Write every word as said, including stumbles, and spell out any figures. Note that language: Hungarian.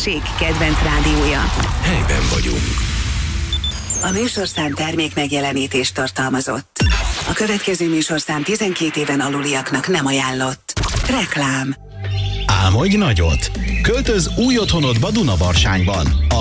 község kedvenc rádiója. Helyben vagyunk. A műsorszám termék megjelenítést tartalmazott. A következő műsorszám tizenkét éven aluliaknak nem ajánlott. Reklám. Álmodj nagyot! Költöz új otthonodba Dunabarsányban. A